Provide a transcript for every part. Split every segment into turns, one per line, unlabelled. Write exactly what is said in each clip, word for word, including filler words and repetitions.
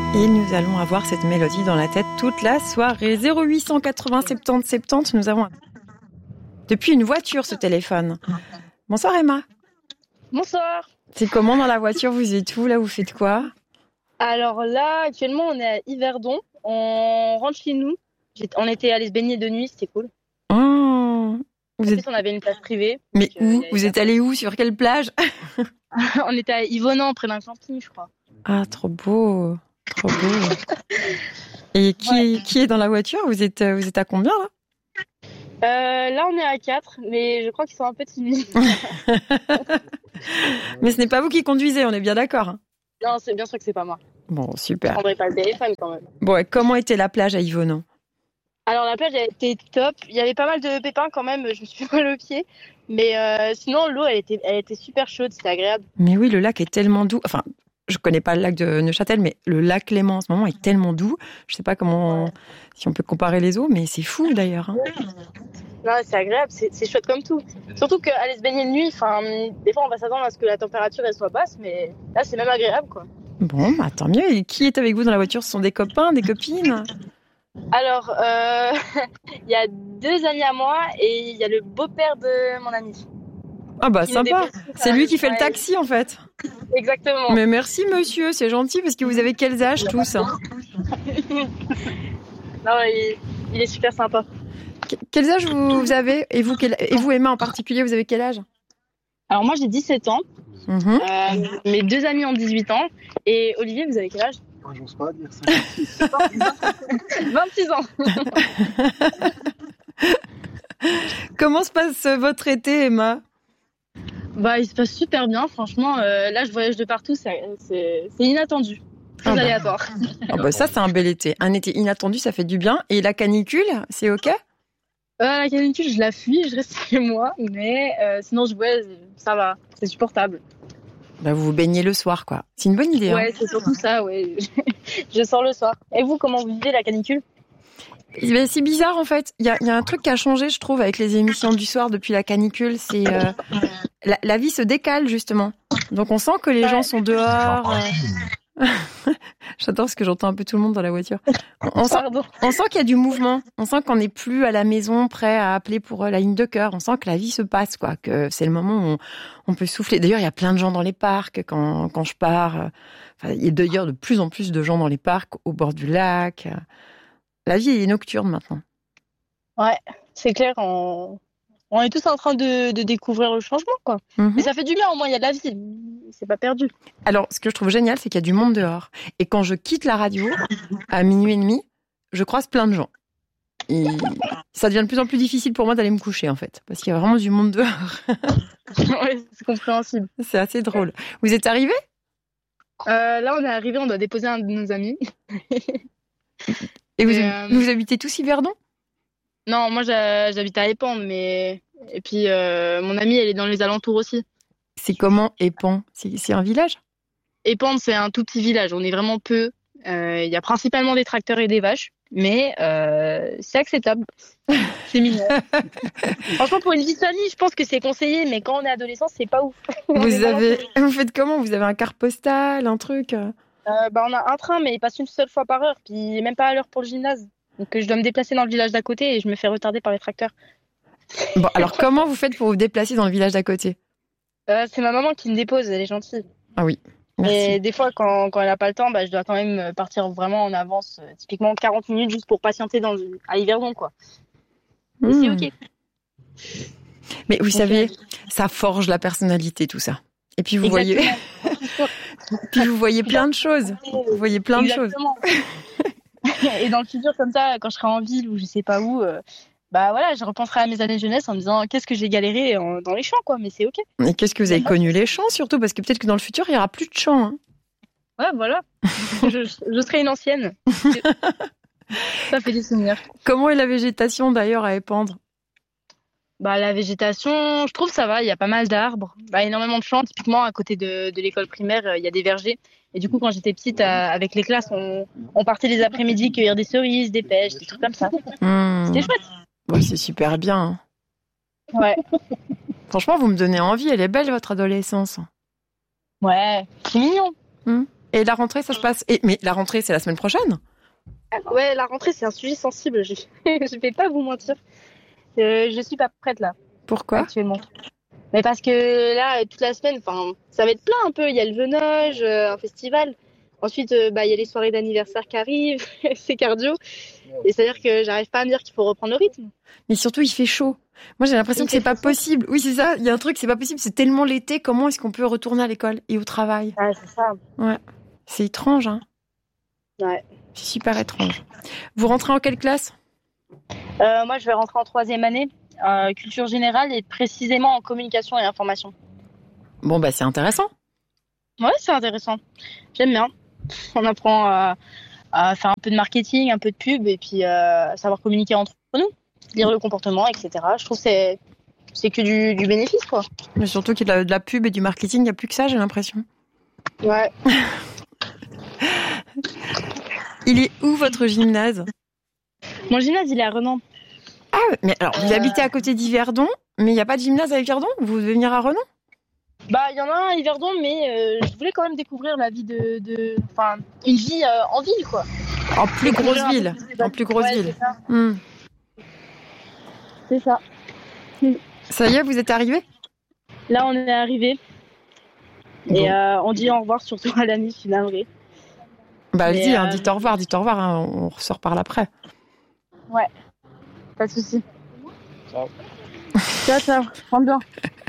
Et nous allons avoir cette mélodie dans la tête toute la soirée. zéro huit cent quatre-vingts soixante-dix soixante-dix, nous avons depuis une voiture ce téléphone. Bonsoir Emma.
Bonsoir.
C'est comment dans la voiture? Vous êtes où là? Vous faites quoi?
Alors là, actuellement, on est à Yverdon. On rentre chez nous. On était allé se baigner de nuit, c'était cool.
Oh, vous
en
êtes...
plus, on avait une plage privée.
Mais
donc,
où?
euh,
Vous êtes allé où? Sur quelle plage?
On était à Yvonand, près d'un camping, je crois.
Ah, trop beau. Trop beau. Et qui, ouais. est, qui est dans la voiture? Vous êtes, vous êtes à combien là?
euh, Là, on est à quatre, mais je crois qu'ils sont un peu timides.
Mais ce n'est pas vous qui conduisez, on est bien d'accord.
Non, c'est bien sûr que c'est pas moi.
Bon, super.
Je prendrai pas le téléphone quand même.
Bon, et comment était la plage à Yvonand?
Alors la plage, elle était top. Il y avait pas mal de pépins quand même. Je me suis fait mal aux pieds. Mais euh, sinon, l'eau, elle était, elle était super chaude. C'était agréable.
Mais oui, le lac est tellement doux. Enfin, je connais pas le lac de Neuchâtel, mais le lac Léman en ce moment est tellement doux. Je sais pas comment, ouais. si on peut comparer les eaux, mais c'est fou d'ailleurs. Hein.
Non, c'est agréable. C'est, c'est chouette comme tout. Surtout qu'aller se baigner de nuit, enfin, des fois, on va s'attendre à ce que la température elle soit basse, mais là, c'est même agréable, quoi.
Bon, bah, tant mieux. Et qui est avec vous dans la voiture? Ce sont des copains, des copines?
Alors, il euh, y a deux amis à moi et il y a le beau-père de mon ami.
Ah bah sympa, c'est lui qui fait le taxi en fait.
Exactement.
Mais merci monsieur, c'est gentil parce que vous avez quels âges tous?
Non, il, il est super sympa.
Que, quels âges vous, vous avez? Et vous, quel, et vous Emma en particulier, vous avez quel âge?
Alors moi j'ai dix-sept ans,
mmh.
euh, mes deux amis ont dix-huit ans et Olivier, vous avez quel âge?
J'ose pas dire ça.
vingt-six ans.
Comment se passe votre été, Emma?
Bah, il se passe super bien, franchement. Euh, là, je voyage de partout, c'est, c'est, c'est inattendu, très
ah bah.
aléatoire.
Ah bah ça, c'est un bel été. Un été inattendu, ça fait du bien. Et la canicule, c'est ok?
euh, La canicule, je la fuis, je reste chez moi, mais euh, sinon, je voyage, ça va, c'est supportable.
Bah, vous vous baignez le soir, quoi. C'est une bonne idée.
Ouais,
hein.
c'est surtout ça, ouais. Je sors le soir. Et vous, comment vous vivez la canicule?
Ben, c'est bizarre en fait. Il y a, y a un truc qui a changé, je trouve, avec les émissions du soir depuis la canicule. C'est euh, la, la vie se décale justement. Donc on sent que les ouais. gens sont dehors. Euh... J'adore ce que j'entends un peu tout le monde dans la voiture. On, on sent, on sent qu'il y a du mouvement. On sent qu'on n'est plus à la maison prêt à appeler pour la ligne de cœur. On sent que la vie se passe, quoi. Que c'est le moment où on, on peut souffler. D'ailleurs, il y a plein de gens dans les parcs quand quand je pars. Enfin, il y a d'ailleurs de plus en plus de gens dans les parcs au bord du lac. La vie est nocturne maintenant.
Ouais, c'est clair. On, on est tous en train de, de découvrir le changement, quoi. Mm-hmm. Mais ça fait du bien, au moins, il y a de la vie. C'est pas perdu.
Alors, ce que je trouve génial, c'est qu'il y a du monde dehors. Et quand je quitte la radio, à minuit et demi, je croise plein de gens. Et ça devient de plus en plus difficile pour moi d'aller me coucher, en fait. Parce qu'il y a vraiment du monde dehors.
Oui, c'est compréhensible.
C'est assez drôle. Vous êtes arrivés ?
euh, Là, on est arrivés, on doit déposer un de nos amis.
Et vous, euh... vous habitez tous Yverdon?
Non, moi j'habite à Épan, mais et puis euh, mon amie elle est dans les alentours aussi.
C'est comment Épan? C'est, c'est un village?
Épan, c'est un tout petit village. On est vraiment peu. Il euh, y a principalement des tracteurs et des vaches, mais euh, c'est acceptable. C'est mignon. Franchement, pour une vie de famille, je pense que c'est conseillé, mais quand on est adolescent, c'est pas ouf.
Vous avez, vous faites comment? Vous avez un car postal, un truc?
Euh, bah, on a un train, mais il passe une seule fois par heure, puis même pas à l'heure pour le gymnase. Donc je dois me déplacer dans le village d'à côté et je me fais retarder par les tracteurs.
Bon, alors comment vous faites pour vous déplacer dans le village d'à côté?
euh, C'est ma maman qui me dépose, elle est gentille.
Ah oui, merci.
Et des fois, quand, quand elle n'a pas le temps, bah, je dois quand même partir vraiment en avance, euh, typiquement quarante minutes juste pour patienter dans, à Yverdon, quoi. Mais mmh. c'est ok.
Mais vous okay. savez, ça forge la personnalité, tout ça. Et puis vous Exactement. voyez... Puis vous voyez plein de choses. Vous voyez plein
Exactement.
de choses.
Et dans le futur, comme ça, quand je serai en ville ou je sais pas où, euh, bah voilà, je repenserai à mes années de jeunesse en me disant qu'est-ce que j'ai galéré en, dans les champs, quoi. Mais c'est ok.
Et qu'est-ce que vous avez connu les champs surtout, parce que peut-être que dans le futur il y aura plus de champs. Hein.
Ouais, voilà. je, je serai une ancienne. Ça fait des souvenirs.
Comment est la végétation d'ailleurs à épandre?
Bah, la végétation, je trouve ça va, il y a pas mal d'arbres, bah, énormément de champs, typiquement à côté de, de l'école primaire, il y a des vergers. Et du coup, quand j'étais petite, euh, avec les classes, on, on partait les après-midi cueillir des cerises, des pêches, des trucs comme ça. Mmh. C'était chouette.
Ouais, c'est super bien.
Ouais.
Franchement, vous me donnez envie, elle est belle votre adolescence.
Ouais, c'est mignon.
Mmh. Et Et la rentrée, ça se passe. Et, mais la rentrée, c'est la semaine prochaine?
Ouais, la rentrée, c'est un sujet sensible, je je vais pas vous mentir. Euh, je suis pas prête là,
Pourquoi?
actuellement. Mais parce que là, toute la semaine, enfin, ça va être plein un peu. Il y a le Venoge, euh, un festival. Ensuite, euh, bah, il y a les soirées d'anniversaire qui arrivent. C'est cardio. Et c'est-à-dire que j'arrive pas à me dire qu'il faut reprendre le rythme.
Mais surtout, il fait chaud. Moi, j'ai l'impression
Il
que c'est
fait
pas
chaud.
possible. Oui, c'est ça. Il y a un truc, c'est pas possible. C'est tellement l'été. Comment est-ce qu'on peut retourner à l'école et au travail?
Ah, c'est ça.
Ouais. C'est étrange, hein.
Ouais.
C'est super étrange. Vous rentrez en quelle classe?
Euh, moi, je vais rentrer en troisième année, euh, culture générale et précisément en communication et information.
Bon, bah, c'est intéressant.
Ouais, c'est intéressant. J'aime bien. On apprend à, à faire un peu de marketing, un peu de pub et puis euh, savoir communiquer entre nous, lire le comportement, et cetera. Je trouve que c'est, c'est que du, du bénéfice, quoi.
Mais surtout qu'il y a de la, de la pub et du marketing, il n'y a plus que ça, j'ai l'impression.
Ouais.
Il est où votre gymnase?
Mon gymnase, il est à Renan.
Ah, mais alors, vous
Euh.
habitez à côté d'Yverdon, mais il n'y a pas de gymnase à Yverdon? Vous devez venir à Renan?
Bah, il y en a un à Yverdon, mais euh, je voulais quand même découvrir la vie de, de, enfin, une vie euh, en ville, quoi.
En plus grosse
Découvrir un peu
ville.
plus des
En plus grosse
Ouais,
ville.
c'est ça.
Hmm.
C'est ça.
Ça y est, vous êtes arrivé?
Là, on est arrivé. Et
Bon.
euh, on dit au revoir surtout à l'ami, je suis navrée.
Bah,
Mais,
dis, hein,
euh,
dites au revoir, dites au revoir, hein, on ressort par l'après.
Ouais, pas de souci. Ciao, ciao, rentre bien.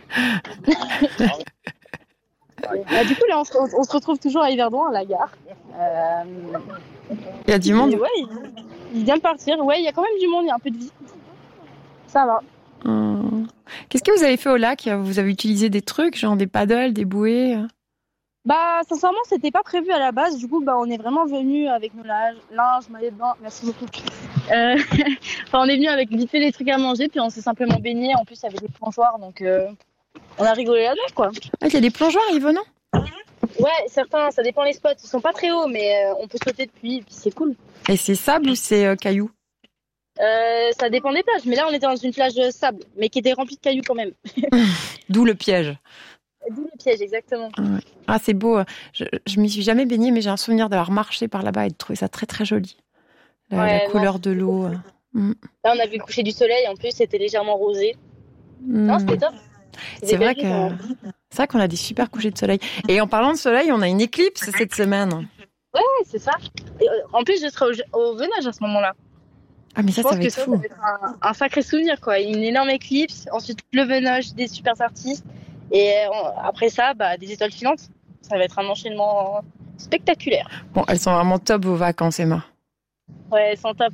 Bah, du coup, là, on se, on se retrouve toujours à Yverdon, à la gare. Euh,
Il y a du
et
monde?
ouais, il, il vient de partir. Ouais, il y a quand même du monde, il y a un peu de vie. Ça va.
Hum. Qu'est-ce que vous avez fait au lac? Vous avez utilisé des trucs, genre des paddles, des bouées?
Bah, sincèrement, c'était pas prévu à la base. Du coup, bah, on est vraiment venu avec nos linges, linge, maillot de bain. Merci beaucoup. Euh, enfin, on est venu avec vite fait des trucs à manger, puis on s'est simplement baigné. En plus, il y avait des plongeoires, donc euh, on a rigolé là-dedans, quoi.
Ah, il y a des plongeoires à Yverdon?
Ouais, certains, ça dépend les spots. Ils sont pas très hauts, mais euh, on peut sauter depuis, et puis c'est cool.
Et c'est sable ou c'est euh, cailloux?
Euh, ça dépend des plages. Mais là, on était dans une plage de sable, mais qui était remplie de cailloux quand même.
D'où le piège.
D'où le piège, exactement.
Ah, c'est beau. Je, je m'y suis jamais baignée, mais j'ai un souvenir d'avoir marché par là-bas et de trouver ça très très joli. La,
Ouais,
la
non,
couleur de l'eau. Mm.
Là, on a vu le coucher du soleil. En plus, c'était légèrement rosé.
Mm.
Non, c'était top.
C'est
des
vrai
belles
que
vues,
c'est vrai qu'on a des super couchers de soleil. Et en parlant de soleil, on a une éclipse cette semaine.
Ouais, c'est ça. Et, euh, en plus, je serai au, au Venage à ce moment-là.
Ah, mais ça,
Je pense
ça va
que
être
ça,
fou.
ça va être un, un sacré souvenir, quoi. Une énorme éclipse, ensuite le Venage, des super artistes, et euh, après ça, bah, des étoiles filantes. Ça va être un enchaînement spectaculaire.
Bon, elles sont vraiment top vos vacances, Emma.
Ouais, sans top.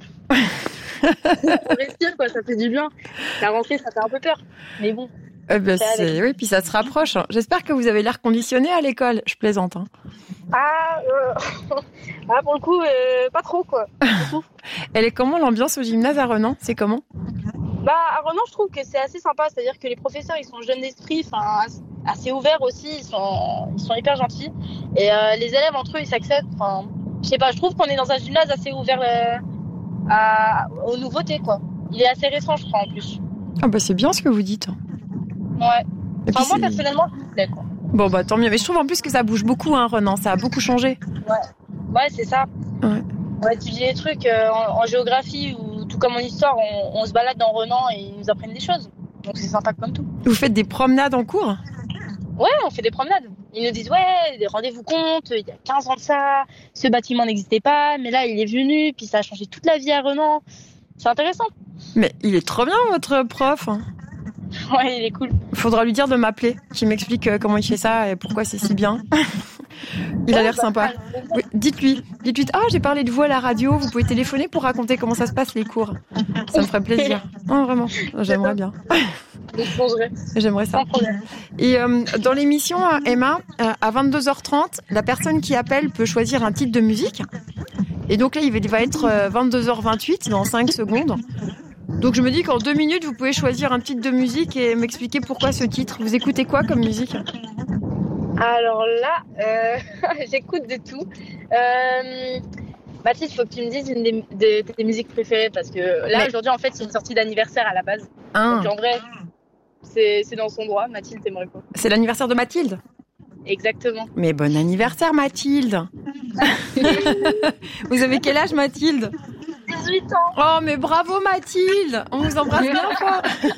On respire, quoi, ça fait du bien. La rentrée, ça fait un peu peur, mais bon.
Eh ben,
C'est
c'est...
avec.
Oui, puis ça se rapproche. J'espère que vous avez l'air conditionné à l'école. Je plaisante. Hein.
Ah, euh... ah, pour le coup, euh, pas trop, quoi.
Elle est comment l'ambiance au gymnase à Renan? C'est comment?
Bah, à Renan, je trouve que c'est assez sympa. C'est-à-dire que les professeurs, ils sont jeunes d'esprit, enfin, assez ouverts aussi. Ils sont, ils sont hyper gentils. Et euh, les élèves, entre eux, ils s'acceptent. Enfin, je sais pas, je trouve qu'on est dans un gymnase assez ouvert euh, à, aux nouveautés, quoi. Il est assez récent, je crois, en plus.
Ah bah c'est bien ce que vous dites.
Ouais.
Et puis
Enfin, moi,
c'est-
personnellement, ça me plaît, quoi.
Bon bah tant mieux. Mais je trouve en plus que ça bouge beaucoup, hein, Renan. Ça a beaucoup changé.
Ouais, c'est ça.
Ouais.
On va étudier des trucs euh, en, en géographie ou tout comme en histoire, on, on se balade dans Renan et ils nous apprennent des choses. Donc c'est sympa comme tout.
Vous faites des promenades en cours?
Ouais, on fait des promenades. Ils nous disent, ouais, rendez-vous compte, il y a quinze ans de ça, ce bâtiment n'existait pas, mais là, il est venu, puis ça a changé toute la vie à Renan. C'est intéressant.
Mais il est trop bien, votre prof.
Ouais, il est cool.
Faudra lui dire de m'appeler, qu'il m'explique euh, comment il fait ça et pourquoi c'est si bien. Il a
Ouais,
l'air
bah,
sympa.
euh,
Oui, dites-lui, dites-lui, ah, j'ai parlé de vous à la radio, vous pouvez téléphoner pour raconter comment ça se passe les cours. Ça me ferait plaisir. Oh, vraiment, j'aimerais bien.
Je plongerai,
J'aimerais ça.
sans problème.
Et euh, dans l'émission, euh, Emma, euh, à vingt-deux heures trente, la personne qui appelle peut choisir un titre de musique. Et donc là, il va il va être euh, vingt-deux heures vingt-huit, dans cinq secondes. Donc je me dis qu'en deux minutes, vous pouvez choisir un titre de musique et m'expliquer pourquoi ce titre. Vous écoutez quoi comme musique?
Alors là, euh, j'écoute de tout. Euh, Mathilde, il faut que tu me dises une des, de tes musiques préférées parce que là,
Mais-
aujourd'hui, en fait, c'est une sortie d'anniversaire à la base.
Hein,
Donc en vrai, c'est c'est dans son droit. Mathilde, t'aimerais quoi?
c'est l'anniversaire de Mathilde.
exactement.
Mais bon anniversaire, Mathilde. Vous avez quel âge, Mathilde?
dix-huit ans.
Oh, mais bravo, Mathilde. On vous embrasse bien fort.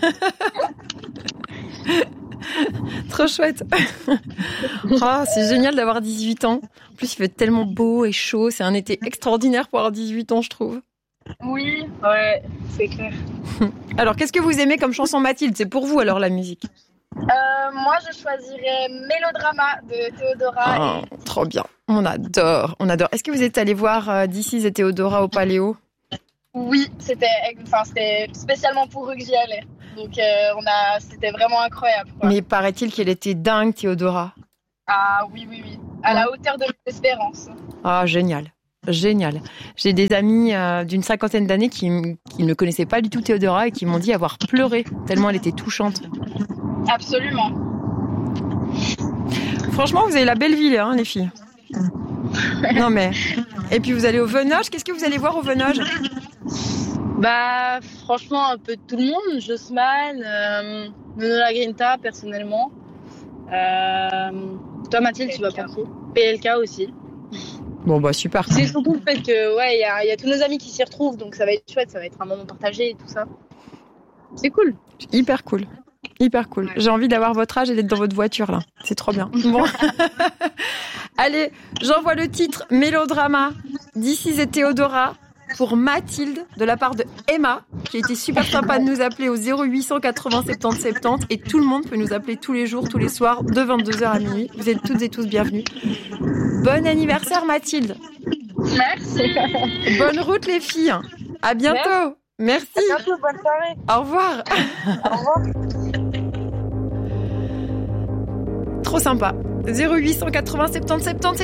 Trop chouette. Oh, c'est génial d'avoir dix-huit ans. En plus, il fait tellement beau et chaud. C'est un été extraordinaire pour avoir dix-huit ans, je trouve.
Oui, ouais, c'est clair.
Alors, qu'est-ce que vous aimez comme chanson, Mathilde? C'est pour vous, alors, la musique?
Euh, moi, je choisirais Mélodrama de Théodora.
Oh, et... Trop bien. On adore, on adore. Est-ce que vous êtes allé voir euh, This Is et Théodora au Paléo?
Oui, c'était, enfin, c'était spécialement pour eux que j'y allais. Donc, euh, on a, c'était vraiment incroyable, quoi.
Mais paraît-il qu'elle était dingue, Théodora.
Ah oui, oui, oui. À la hauteur de l'espérance.
Ah, génial. Génial. J'ai des amis euh, d'une cinquantaine d'années qui, qui ne connaissaient pas du tout Théodora et qui m'ont dit avoir pleuré tellement elle était touchante.
Absolument.
Franchement, vous avez la belle ville, hein, les filles. Non mais. Et puis vous allez au Venoge. Qu'est-ce que vous allez voir au Venoge?
Bah, franchement, un peu tout le monde. Jossman, euh, Nono La Grinta, personnellement. Euh, toi, Mathilde, tu vas pour qui? P L K aussi.
Bon bah super.
C'est surtout le fait que ouais, il y a, y a tous nos amis qui s'y retrouvent, donc ça va être chouette, ça va être un moment partagé et tout ça. C'est cool.
Hyper cool. Hyper cool. Ouais. J'ai envie d'avoir votre âge et d'être dans votre voiture là. C'est trop bien. Bon. Allez, j'envoie le titre Mélodrama This Is et Théodora pour Mathilde de la part de Emma qui a été super sympa de nous appeler au zéro huit cent quatre-vingts soixante-dix soixante-dix et tout le monde peut nous appeler tous les jours, tous les soirs de vingt-deux heures à minuit. Vous êtes toutes et tous bienvenus. Bon anniversaire Mathilde.
Merci.
Bonne route les filles. À bientôt. Merci.
Merci. À bientôt, bonne soirée.
Au revoir.
Au revoir.
Trop sympa. zéro huit cent quatre-vingts soixante-dix soixante-dix